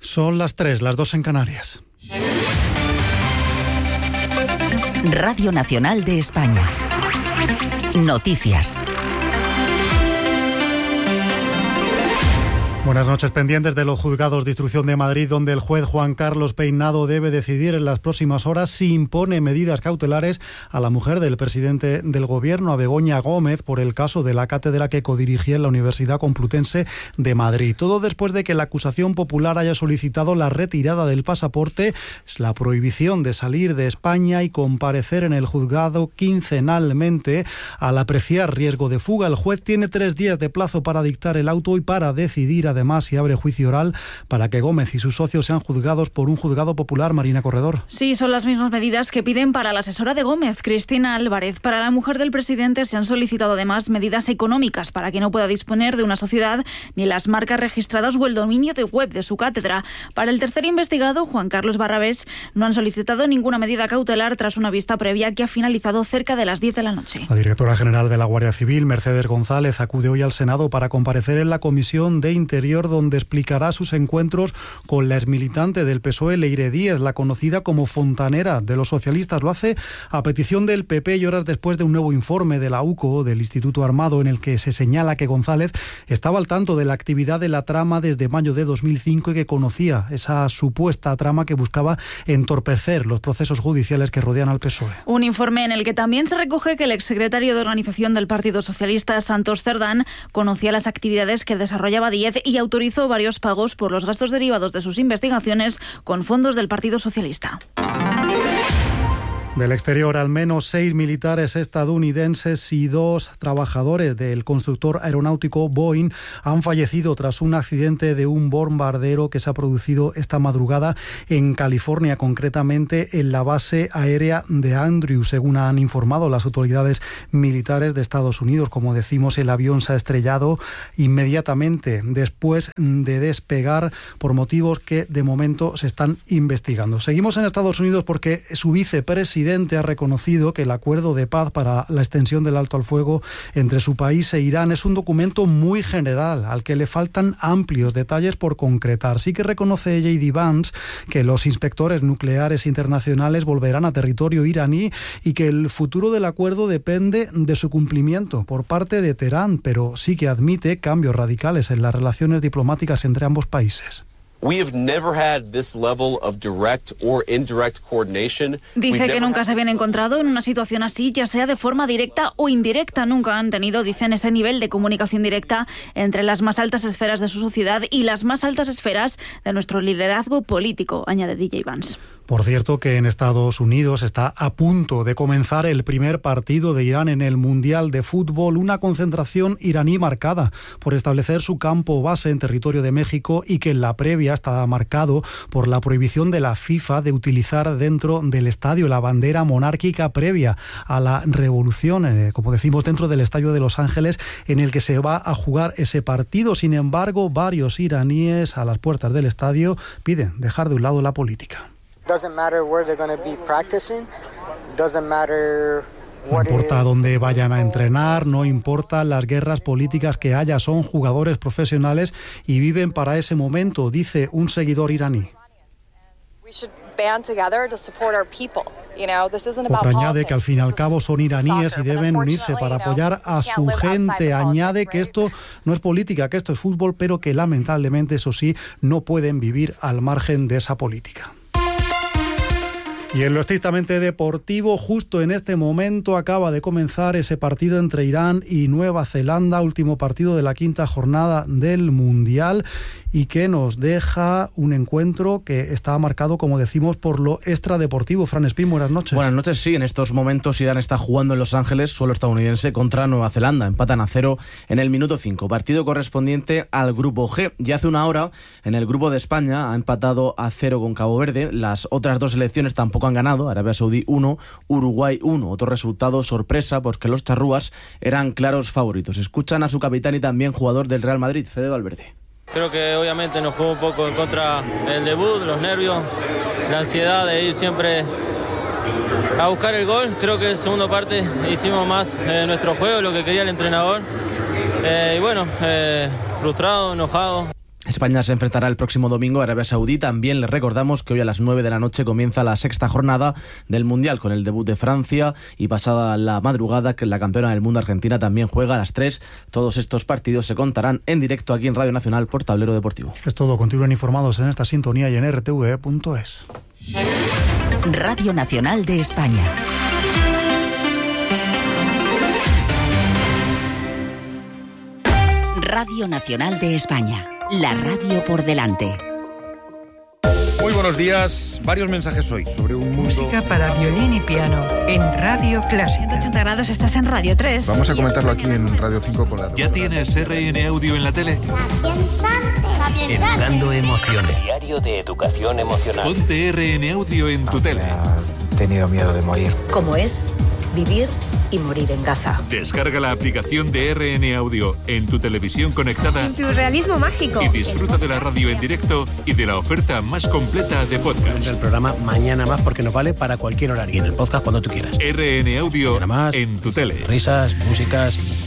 Son las 3, las 2 en Canarias. Radio Nacional de España. Noticias. Buenas noches. Pendientes de los juzgados de instrucción de Madrid, donde el juez Juan Carlos Peinado debe decidir en las próximas horas si impone medidas cautelares a la mujer del presidente del Gobierno, a Begoña Gómez, por el caso de la cátedra que codirigía en la Universidad Complutense de Madrid. Todo después de que la acusación popular haya solicitado la retirada del pasaporte, la prohibición de salir de España y comparecer en el juzgado quincenalmente. Al apreciar riesgo de fuga, el juez tiene 3 días de plazo para dictar el auto y para decidir además si abre juicio oral para que Gómez y sus socios sean juzgados por un juzgado popular. Marina Corredor. Sí, son las mismas medidas que piden para la asesora de Gómez, Cristina Álvarez. Para la mujer del presidente se han solicitado además medidas económicas para que no pueda disponer de una sociedad ni las marcas registradas o el dominio de web de su cátedra. Para el tercer investigado, Juan Carlos Barrabés, no han solicitado ninguna medida cautelar tras una vista previa que ha finalizado cerca de las 10 de la noche. La directora general de la Guardia Civil, Mercedes González, acude hoy al Senado para comparecer en la Comisión de Interior, donde explicará sus encuentros con la exmilitante del PSOE, Leire Díez, la conocida como fontanera de los socialistas. Lo hace a petición del PP y horas después de un nuevo informe de la UCO, del Instituto Armado, en el que se señala que González estaba al tanto de la actividad de la trama desde mayo de 2005 y que conocía esa supuesta trama que buscaba entorpecer los procesos judiciales que rodean al PSOE. Un informe en el que también se recoge que el exsecretario de organización del Partido Socialista, Santos Cerdán, conocía las actividades que desarrollaba Díez y autorizó varios pagos por los gastos derivados de sus investigaciones con fondos del Partido Socialista. Del exterior, al menos 6 militares estadounidenses y 2 trabajadores del constructor aeronáutico Boeing han fallecido tras un accidente de un bombardero que se ha producido esta madrugada en California, concretamente en la base aérea de Andrews, según han informado las autoridades militares de Estados Unidos. Como decimos, el avión se ha estrellado inmediatamente después de despegar por motivos que de momento se están investigando. Seguimos en Estados Unidos porque su vicepresidente ha reconocido que el acuerdo de paz para la extensión del alto al fuego entre su país e Irán es un documento muy general, al que le faltan amplios detalles por concretar. Sí que reconoce J.D. Vance que los inspectores nucleares internacionales volverán a territorio iraní y que el futuro del acuerdo depende de su cumplimiento por parte de Teherán, pero sí que admite cambios radicales en las relaciones diplomáticas entre ambos países. Dice que nunca se habían encontrado en una situación así, ya sea de forma directa o indirecta. Nunca han tenido, dicen, ese nivel de comunicación directa entre las más altas esferas de su sociedad y las más altas esferas de nuestro liderazgo político, añade DJ Vance. Por cierto, que en Estados Unidos está a punto de comenzar el primer partido de Irán en el Mundial de Fútbol, una concentración iraní marcada por establecer su campo base en territorio de México y que en la previa está marcado por la prohibición de la FIFA de utilizar dentro del estadio la bandera monárquica previa a la revolución, como decimos, dentro del estadio de Los Ángeles, en el que se va a jugar ese partido. Sin embargo, varios iraníes a las puertas del estadio piden dejar de un lado la política. No importa dónde vayan a entrenar, no importa las guerras políticas que haya, son jugadores profesionales y viven para ese momento, dice un seguidor iraní. Otro añade que al fin y al cabo son iraníes y deben unirse para apoyar a su gente. Añade que esto no es política, que esto es fútbol, pero que lamentablemente, eso sí, no pueden vivir al margen de esa política. Y en lo estrictamente deportivo, justo en este momento acaba de comenzar ese partido entre Irán y Nueva Zelanda, último partido de la 5ª jornada del Mundial, y que nos deja un encuentro que está marcado, como decimos, por lo extradeportivo. Fran Espín, buenas noches. Buenas noches, sí. En estos momentos Irán está jugando en Los Ángeles, suelo estadounidense, contra Nueva Zelanda. Empatan a 0 en el minuto 5. Partido correspondiente al Grupo G. Ya hace una hora, en el Grupo de España, ha empatado a 0 con Cabo Verde. Las otras 2 selecciones tampoco han ganado. Arabia Saudí 1, Uruguay 1. Otro resultado sorpresa, pues que los charrúas eran claros favoritos. Escuchan a su capitán y también jugador del Real Madrid, Fede Valverde. Creo que obviamente nos jugó un poco en contra el debut, los nervios, la ansiedad de ir siempre a buscar el gol. Creo que en segunda parte hicimos más nuestro juego, lo que quería el entrenador. Y bueno, frustrado, enojado. España se enfrentará el próximo domingo a Arabia Saudí. También les recordamos que hoy a las 9 de la noche comienza la 6ª jornada del Mundial con el debut de Francia, y pasada la madrugada que la campeona del mundo Argentina también juega a las 3. Todos estos partidos se contarán en directo aquí en Radio Nacional por Tablero Deportivo. Es todo. Continúen informados en esta sintonía y en rtv.es. Radio Nacional de España. Radio Nacional de España. La radio por delante. Muy buenos días. Varios mensajes hoy sobre un mundo... Música para violín y piano en Radio Clásica. 180 grados, estás en Radio 3. Vamos a comentarlo aquí en Radio 5 con la... ¿Ya tienes RN Audio en la tele? Educando emociones. Diario de educación emocional. Ponte RN Audio en tu tele. He tenido miedo de morir. ¿Cómo es vivir y morir en Gaza? Descarga la aplicación de RN Audio en tu televisión conectada. Surrealismo mágico. Y disfruta de la radio en directo y de la oferta más completa de podcast. El programa Mañana Más, porque nos vale para cualquier horario. Y en el podcast cuando tú quieras. RN Audio en tu tele. Risas, músicas...